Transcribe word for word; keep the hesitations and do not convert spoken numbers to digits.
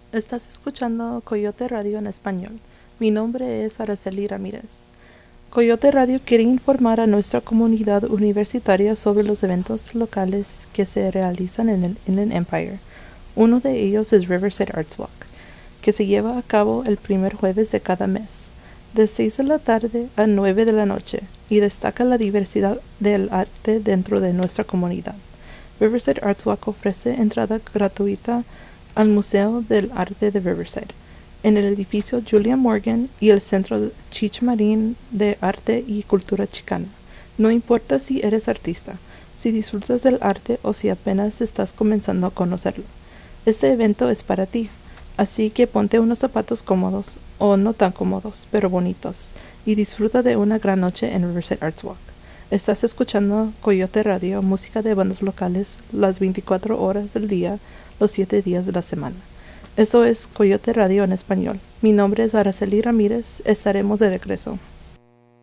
Estás escuchando Coyote Radio en español. Mi nombre es Araceli Ramírez. Coyote Radio quiere informar a nuestra comunidad universitaria sobre los eventos locales que se realizan en el Inland Empire. Uno de ellos es Riverside Arts Walk, que se lleva a cabo el primer jueves de cada mes, de seis de la tarde a nueve de la noche, y destaca la diversidad del arte dentro de nuestra comunidad. Riverside Arts Walk ofrece entrada gratuita al Museo del Arte de Riverside, en el edificio Julia Morgan y el Centro Cheech Marin de Arte y Cultura Chicana. No importa si eres artista, si disfrutas del arte o si apenas estás comenzando a conocerlo. Este evento es para ti, así que ponte unos zapatos cómodos, o no tan cómodos, pero bonitos, y disfruta de una gran noche en Riverside Arts Walk. Estás escuchando Coyote Radio, música de bandas locales, las veinticuatro horas del día, los siete días de la semana. Esto es Coyote Radio en español. Mi nombre es Araceli Ramírez. Estaremos de regreso.